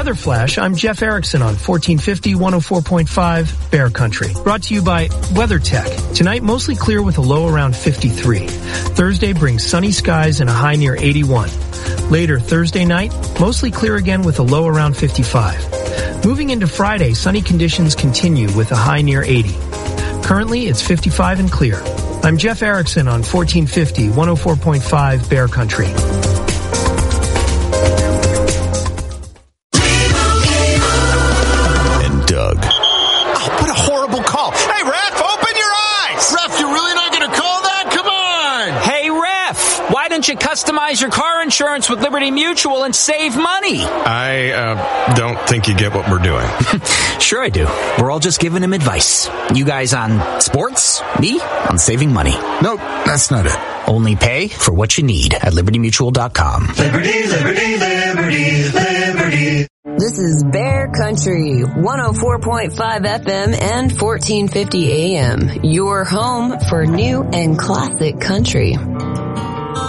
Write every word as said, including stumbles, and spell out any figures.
Weather Flash, I'm Jeff Erickson on fourteen fifty, one oh four point five Bear Country. Brought to you by WeatherTech. Tonight, mostly clear with a low around fifty-three. Thursday brings sunny skies and a high near eighty-one. Later Thursday night, mostly clear again with a low around fifty-five. Moving into Friday, sunny conditions continue with a high near eighty. Currently, it's fifty-five and clear. I'm Jeff Erickson on fourteen fifty, one oh four point five Bear Country. Doug. Oh, what a horrible call. Hey, ref, open your eyes. Ref, you're really not going to call that? Come on. Hey, ref, why don't you customize your car insurance with Liberty Mutual and save money? I uh, don't think you get what we're doing. Sure I do. We're all just giving him advice. You guys on sports, me on saving money. Nope, that's not it. Only pay for what you need at liberty mutual dot com. Liberty, liberty, liberty, liberty. This is Bear Country, one oh four point five F M and fourteen fifty A M, your home for new and classic country.